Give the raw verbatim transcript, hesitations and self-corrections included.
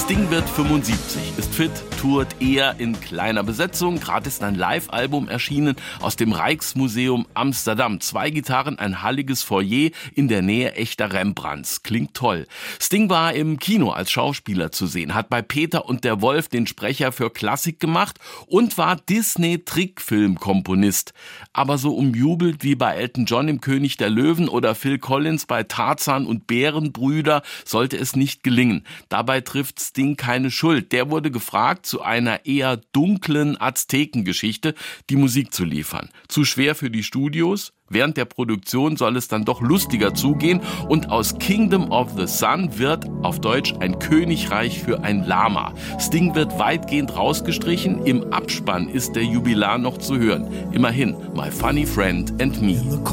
Sting wird fünfundsiebzig, ist fit, tourt eher in kleiner Besetzung. Gerade ist ein Live-Album erschienen aus dem Rijksmuseum Amsterdam. Zwei Gitarren, ein halliges Foyer in der Nähe echter Rembrandts. Klingt toll. Sting war im Kino als Schauspieler zu sehen, hat bei Peter und der Wolf den Sprecher für Klassik gemacht und war Disney-Trickfilmkomponist. Aber so umjubelt wie bei Elton John im König der Löwen oder Phil Collins bei Tarzan und Bärenbrüder sollte es nicht gelingen. Dabei trifft Sting keine Schuld. Der wurde gefragt, zu einer eher dunklen Aztekengeschichte die Musik zu liefern. Zu schwer für die Studios? Während der Produktion soll es dann doch lustiger zugehen und aus Kingdom of the Sun wird auf Deutsch ein Königreich für ein Lama. Sting wird weitgehend rausgestrichen, im Abspann ist der Jubilar noch zu hören. Immerhin, My Funny Friend and Me.